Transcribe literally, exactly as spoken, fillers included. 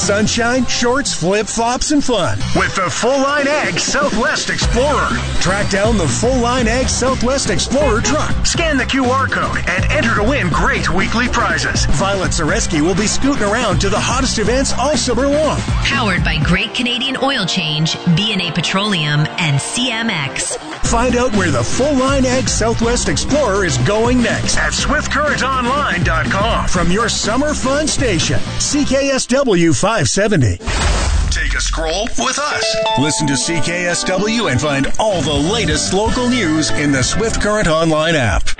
Sunshine, shorts, flip-flops, and fun. With the full-line Ag Southwest Explorer. Track down the full-line Ag Southwest Explorer truck. Scan the Q R code and enter to win great weekly prizes. Violet Zareski will be scooting around to the hottest events all summer long. Powered by Great Canadian Oil Change, B and A Petroleum, and C M X. Find out where the full-line Ag Southwest Explorer is going next at swift current online dot com. From your summer fun station, C K S W five seventy. Take a scroll with us. Listen to C K S W and find all the latest local news in the Swift Current Online app.